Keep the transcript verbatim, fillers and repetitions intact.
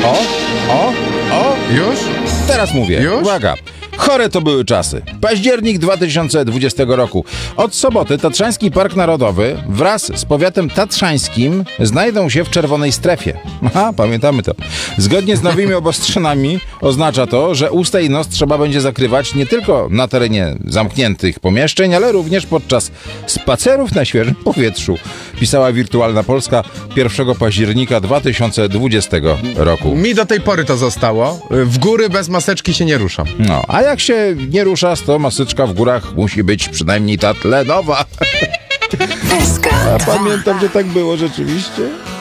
O, o, o, Już? teraz mówię. Już? Uwaga. Chore to były czasy. Październik dwa tysiące dwudziestego roku. Od soboty Tatrzański Park Narodowy wraz z powiatem tatrzańskim znajdą się w czerwonej strefie. Aha, pamiętamy to. Zgodnie z nowymi obostrzeniami oznacza to, że usta i nos trzeba będzie zakrywać nie tylko na terenie zamkniętych pomieszczeń, ale również podczas spacerów na świeżym powietrzu. Pisała Wirtualna Polska pierwszego października dwa tysiące dwudziestego roku. Mi do tej pory to zostało. W góry bez maseczki się nie ruszam. No, a jak się nie rusza, to maseczka w górach musi być przynajmniej ta tlenowa. A pamiętam, że tak było rzeczywiście.